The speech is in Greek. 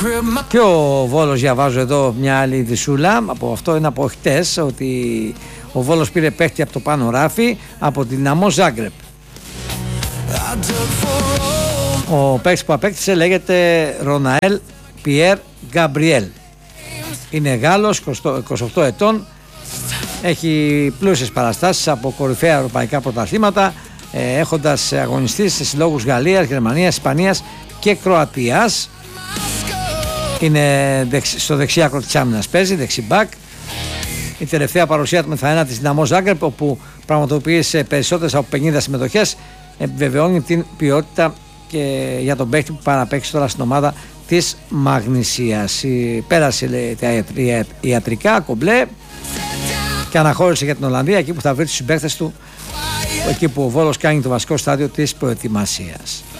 Και ο Βόλος, διαβάζω εδώ μια άλλη ειδησούλα, από αυτό είναι από χτες, ότι ο Βόλος πήρε παίχτη από το πάνω ράφι από την Δυναμό Ζάγκρεπ. Ο παίκτης που απέκτησε λέγεται Ροναέλ Πιέρ Γκαμπριέλ. Είναι Γάλλος, 28 ετών, έχει πλούσιες παραστάσεις από κορυφαία ευρωπαϊκά πρωταθλήματα, έχοντας αγωνιστεί σε συλλόγους Γαλλίας, Γερμανίας, Ισπανίας και Κροατίας. Είναι στο δεξί άκρο της άμυνας, παίζει δεξιμπάκ. Η τελευταία παρουσία του με θα είναι της Δυναμό Ζάγκρεπ, όπου πραγματοποίησε περισσότερες από 50 συμμετοχές, επιβεβαιώνει την ποιότητα και για τον παίκτη που παραπαίξει τώρα στην ομάδα της Μαγνησίας. Πέρασε τα ιατρικά κομπλέ και αναχώρησε για την Ολλανδία, εκεί που θα βρει τους συμπαίκτες του, εκεί που ο Βόλος κάνει το βασικό στάδιο της προετοιμασίας.